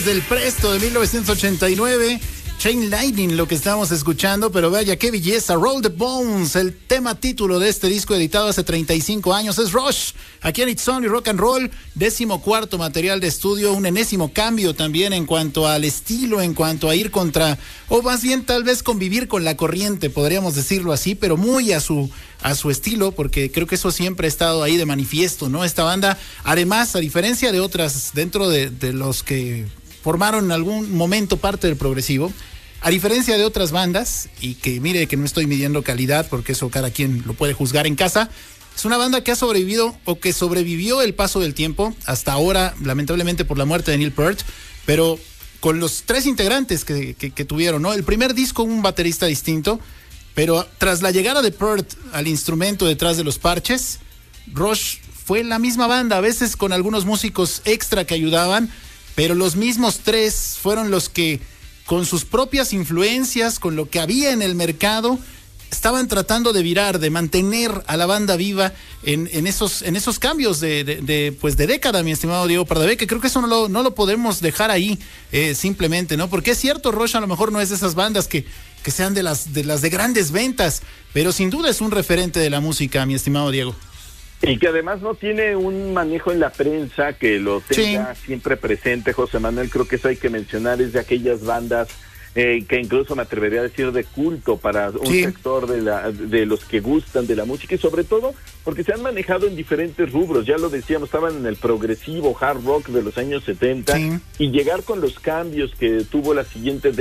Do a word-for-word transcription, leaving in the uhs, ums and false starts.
Del Presto de mil novecientos ochenta y nueve, Chain Lightning, lo que estamos escuchando, pero vaya qué belleza. Roll the Bones, el tema título de este disco editado hace treinta y cinco años, es Rush, aquí en It's Only Rock and Roll, décimo cuarto material de estudio, un enésimo cambio también en cuanto al estilo, en cuanto a ir contra, o más bien tal vez convivir con la corriente, podríamos decirlo así, pero muy a su a su estilo, porque creo que eso siempre ha estado ahí de manifiesto, ¿no? Esta banda, además, a diferencia de otras, dentro de, de los que formaron en algún momento parte del progresivo, a diferencia de otras bandas, y que mire que no estoy midiendo calidad porque eso cada quien lo puede juzgar en casa, es una banda que ha sobrevivido o que sobrevivió el paso del tiempo, hasta ahora lamentablemente por la muerte de Neil Peart, pero con los tres integrantes que, que, que tuvieron, ¿no? El primer disco un baterista distinto, pero tras la llegada de Peart al instrumento detrás de los parches, Rush fue la misma banda, a veces con algunos músicos extra que ayudaban, pero los mismos tres fueron los que, con sus propias influencias, con lo que había en el mercado, estaban tratando de virar, de mantener a la banda viva en, en esos en esos cambios de, de, de pues de década, mi estimado Diego Pardavé, que creo que eso no lo, no lo podemos dejar ahí eh, simplemente, ¿no? Porque es cierto, Rush a lo mejor no es de esas bandas que, que sean de las, de las de grandes ventas, pero sin duda es un referente de la música, mi estimado Diego. Y que además no tiene un manejo en la prensa que lo tenga sí. siempre presente, José Manuel. Creo que eso hay que mencionar, es de aquellas bandas eh, que incluso me atrevería a decir de culto para un sí. sector de la de los que gustan de la música, y sobre todo porque se han manejado en diferentes rubros. Ya lo decíamos, estaban en el progresivo hard rock de los años setenta sí. y llegar con los cambios que tuvo la siguiente